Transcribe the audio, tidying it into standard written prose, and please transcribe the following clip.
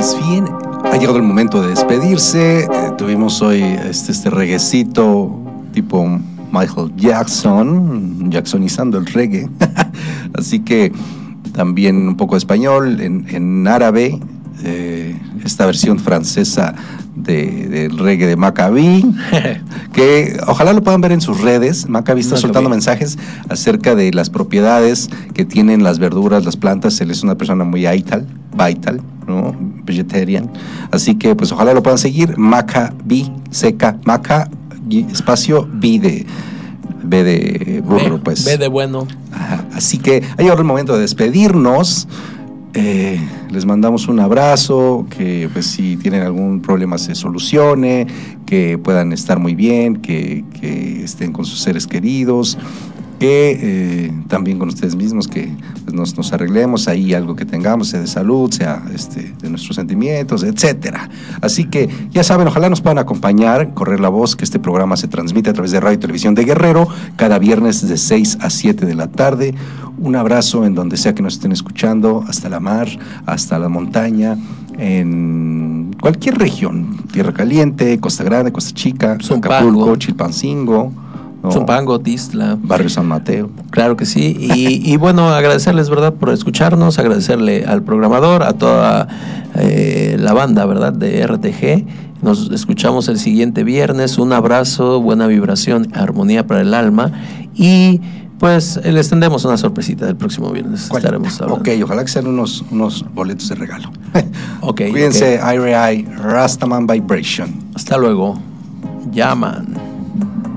Pues bien, ha llegado el momento de despedirse. Tuvimos hoy este reguecito tipo Michael Jackson, jacksonizando el reggae. Así que también un poco de español, en árabe, esta versión francesa del reggae de Maccabi, que ojalá lo puedan ver en sus redes. Maccabi está soltando mensajes acerca de las propiedades que tienen las verduras, las plantas. Él es una persona muy vital, ¿no? Vegetarian. Así que pues ojalá lo puedan seguir. Maccabi, seca, Maca, espacio, B de burro, pues. B de bueno. Ajá. Así que ha llegado el momento de despedirnos. Les mandamos un abrazo, que pues si tienen algún problema se solucione, que puedan estar muy bien, que estén con sus seres queridos, que también con ustedes mismos, que pues, nos arreglemos ahí algo que tengamos, sea de salud, sea de nuestros sentimientos, etcétera. Así que ya saben, ojalá nos puedan acompañar, correr la voz, que este programa se transmite a través de Radio y Televisión de Guerrero, cada viernes de 6 a 7 de la tarde. Un abrazo en donde sea que nos estén escuchando, hasta la mar, hasta la montaña, en cualquier región, Tierra Caliente, Costa Grande, Costa Chica, Acapulco, Chilpancingo, ¿no? Zumpango, Tistla, Barrio San Mateo. Claro que sí. Y bueno, agradecerles, ¿verdad?, por escucharnos, agradecerle al programador, a toda la banda, ¿verdad?, de RTG. Nos escuchamos el siguiente viernes. Un abrazo, buena vibración, armonía para el alma. Y pues les tendremos una sorpresita del próximo viernes. Estaremos hablando. Ok, ojalá que sean unos boletos de regalo. Okay, cuídense, okay. Rastaman Vibration. Hasta luego. Llaman.